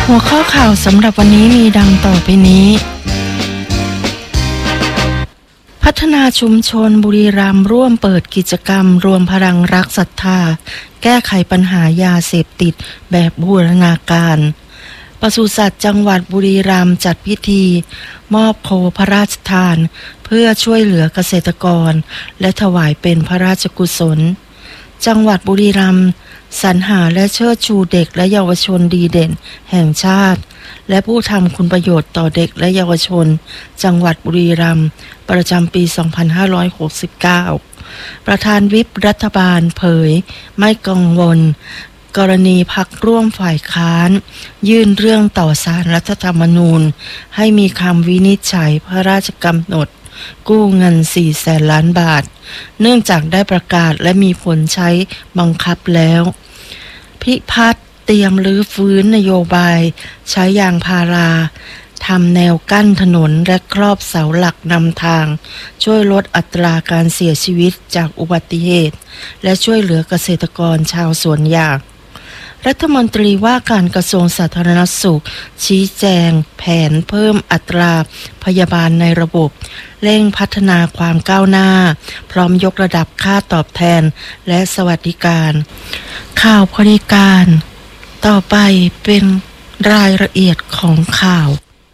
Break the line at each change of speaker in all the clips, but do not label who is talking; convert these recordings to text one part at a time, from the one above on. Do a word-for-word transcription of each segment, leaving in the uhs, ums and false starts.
หัวข้อข่าวสำหรับวันนี้มีดังต่อไปนี้พัฒนาชุมชนบุรีรัมย์ร่วมเปิดกิจกรรมรวมพลังรักศรัทธาแก้ไขปัญหายาเสพติดแบบบูรณาการปศุสัตว์จังหวัดบุรีรัมย์จัดพิธีมอบโคพระราชทานเพื่อช่วยเหลือเกษตรกรและถวายเป็นพระราชกุศลจังหวัดบุรีรัมย์สรรหาและเชิดชูเด็กและเยาวชนดีเด่นแห่งชาติและผู้ทำคุณประโยชน์ต่อเด็กและเยาวชนจังหวัดบุรีรัมย์ประจำปี สองพันห้าร้อยหกสิบเก้า ประธานวิปรัฐบาลเผยไม่กังวลกรณีพรรคร่วมฝ่ายค้านยื่นเรื่องต่อศาลรัฐธรรมนูญให้มีคำวินิจฉัยพระราชกำหนดกู้เงิน สี่แสนล้านบาทเนื่องจากได้ประกาศและมีผลใช้บังคับแล้วพิพัฒน์เตรียมรื้อฟื้นนโยบายใช้ยางพาราทำแนวกั้นถนนและครอบเสาหลักนำทางช่วยลดอัตราการเสียชีวิตจากอุบัติเหตุและช่วยเหลือเกษตรกรชาวสวนยางรัฐมนตรีว่าการกระทรวงสาธารณสุขชี้แจงแผนเพิ่มอัตราพยาบาลในระบบเร่งพัฒนาความก้าวหน้าพร้อมยกระดับค่าตอบแทนและสวัสดิการข่าวบริการต่อไปเป็นรายละเอียดของข่าว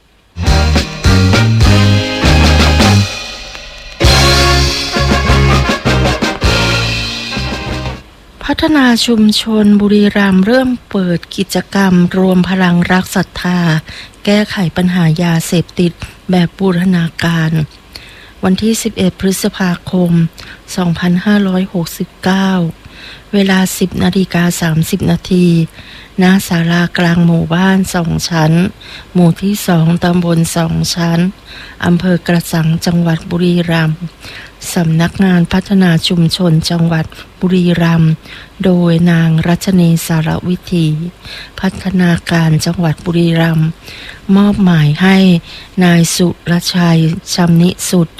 พัฒนาชุมชนบุรีรัมย์เริ่มเปิดกิจกรรมรวมพลังรักศรัทธาแก้ไขปัญหายาเสพติดแบบบูรณาการวันที่สิบเอ็ดพฤษภาคมสองพันห้าร้อยหกสิบเก้าเวลา สิบนาฬิกาสามสิบนาทีณศาลากลางหมู่บ้านสองชั้นหมู่ที่สองตำบลสองชั้นอำเภอกระสังจังหวัดบุรีรัมย์สำนักงานพัฒนาชุมชนจังหวัดบุรีรัมย์โดยนางรัชนีสารวิธีพัฒนาการจังหวัดบุรีรัมย์มอบหมายให้นายสุรชัยชำนิสุด